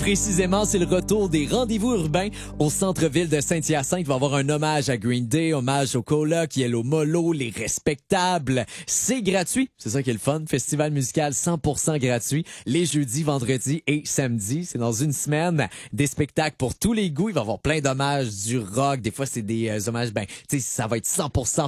précisément, c'est le retour des rendez-vous urbains au centre-ville de Saint-Hyacinthe. Il va y avoir un hommage à Green Day, hommage au Coloc, Yellow Molo, les Respectables. C'est gratuit. C'est ça qui est le fun. Festival musical 100% gratuit. Les jeudis, vendredis et samedis. C'est dans une semaine. Des spectacles pour tous les goûts. Il va y avoir plein d'hommages, du rock. Des fois, c'est des hommages, tu sais, ça va être 100%